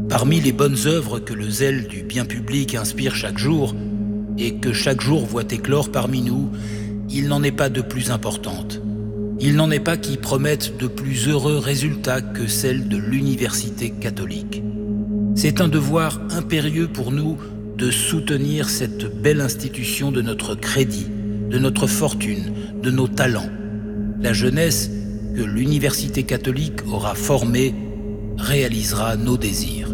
Parmi les bonnes œuvres que le zèle du bien public inspire chaque jour, et que chaque jour voit éclore parmi nous, il n'en est pas de plus importante. Il n'en est pas qui promettent de plus heureux résultats que celle de l'université catholique. C'est un devoir impérieux pour nous de soutenir cette belle institution de notre crédit, de notre fortune, de nos talents. La jeunesse que l'université catholique aura formée réalisera nos désirs.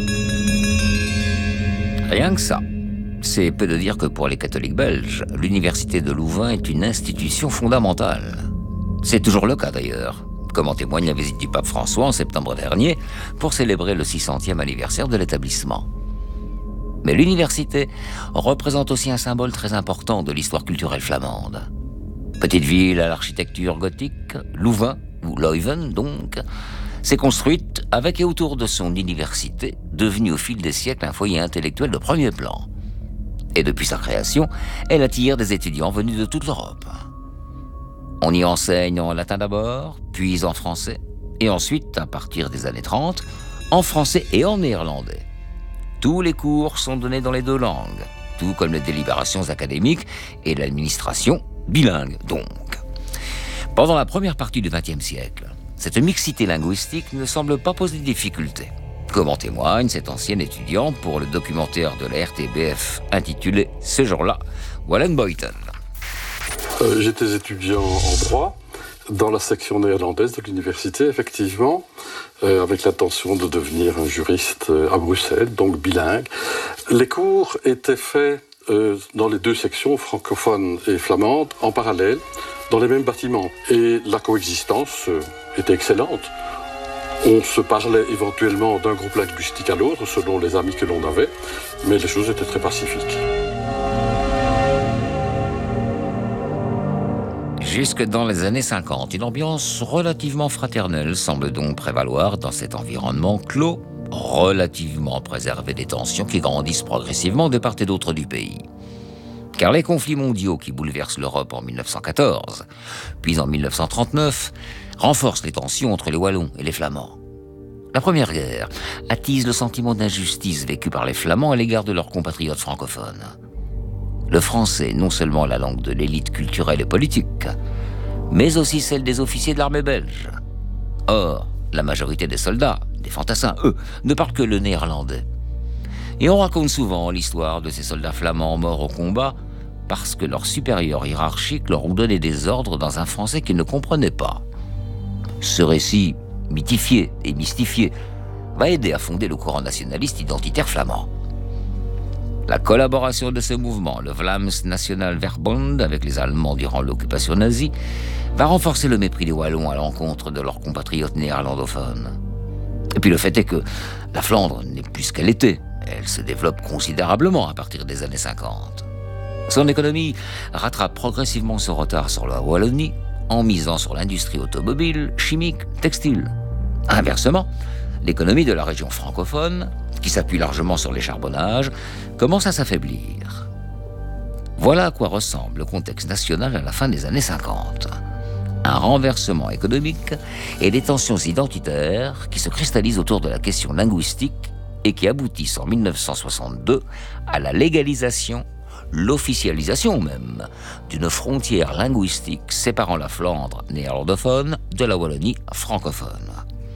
Rien que ça. C'est peu de dire que pour les catholiques belges, l'université de Louvain est une institution fondamentale. C'est toujours le cas d'ailleurs, comme en témoigne la visite du pape François en septembre dernier pour célébrer le 600e anniversaire de l'établissement. Mais l'université représente aussi un symbole très important de l'histoire culturelle flamande. Petite ville à l'architecture gothique, Louvain, ou Leuven donc, s'est construite avec et autour de son université, devenue au fil des siècles un foyer intellectuel de premier plan. Et depuis sa création, elle attire des étudiants venus de toute l'Europe. On y enseigne en latin d'abord, puis en français, et ensuite, à partir des années 30, en français et en néerlandais. Tous les cours sont donnés dans les deux langues, tout comme les délibérations académiques et l'administration bilingue donc. Pendant la première partie du XXe siècle, cette mixité linguistique ne semble pas poser de difficultés, comme en témoigne cet ancien étudiant pour le documentaire de la RTBF intitulé « Ce jour-là, Wallen Boyton ». J'étais étudiant en droit dans la section néerlandaise de l'université, effectivement, avec l'intention de devenir un juriste à Bruxelles, donc bilingue. Les cours étaient faits dans les deux sections, francophone et flamande, en parallèle, dans les mêmes bâtiments. Et la coexistence était excellente. On se parlait éventuellement d'un groupe linguistique à l'autre, selon les amis que l'on avait, mais les choses étaient très pacifiques. Jusque dans les années 50, une ambiance relativement fraternelle semble donc prévaloir dans cet environnement clos, relativement préservé des tensions qui grandissent progressivement de part et d'autre du pays. Car les conflits mondiaux qui bouleversent l'Europe en 1914, puis en 1939, renforcent les tensions entre les Wallons et les Flamands. La Première Guerre attise le sentiment d'injustice vécu par les Flamands à l'égard de leurs compatriotes francophones. Le français est non seulement la langue de l'élite culturelle et politique, mais aussi celle des officiers de l'armée belge. Or, la majorité des soldats, des fantassins, eux, ne parlent que le néerlandais. Et on raconte souvent l'histoire de ces soldats flamands morts au combat parce que leurs supérieurs hiérarchiques leur ont donné des ordres dans un français qu'ils ne comprenaient pas. Ce récit, mythifié et mystifié, va aider à fonder le courant nationaliste identitaire flamand. La collaboration de ce mouvement, le Vlaams National Verbond, avec les Allemands durant l'occupation nazie, va renforcer le mépris des Wallons à l'encontre de leurs compatriotes néerlandophones. Et puis le fait est que la Flandre n'est plus ce qu'elle était. Elle se développe considérablement à partir des années 50. Son économie rattrape progressivement son retard sur la Wallonie en misant sur l'industrie automobile, chimique, textile. Inversement, l'économie de la région francophone, qui s'appuie largement sur les charbonnages, commence à s'affaiblir. Voilà à quoi ressemble le contexte national à la fin des années 50. Un renversement économique et des tensions identitaires qui se cristallisent autour de la question linguistique et qui aboutissent en 1962 à la légalisation, l'officialisation même, d'une frontière linguistique séparant la Flandre néerlandophone de la Wallonie francophone.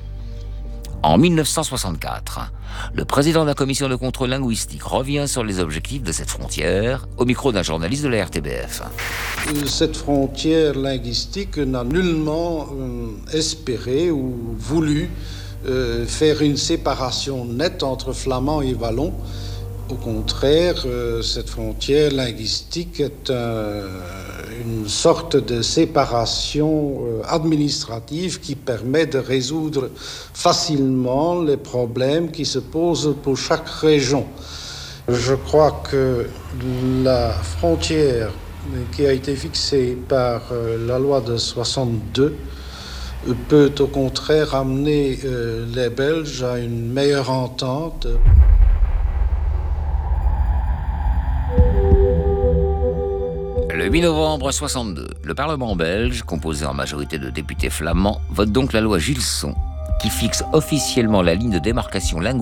En 1964, le président de la commission de contrôle linguistique revient sur les objectifs de cette frontière au micro d'un journaliste de la RTBF. Cette frontière linguistique n'a nullement espéré ou voulu faire une séparation nette entre flamands et wallons. Au contraire, cette frontière linguistique est une sorte de séparation administrative qui permet de résoudre facilement les problèmes qui se posent pour chaque région. Je crois que la frontière qui a été fixée par la loi de 62 peut au contraire amener les Belges à une meilleure entente. Le 8 novembre 1962, le Parlement belge, composé en majorité de députés flamands, vote donc la loi Gilson, qui fixe officiellement la ligne de démarcation linguistique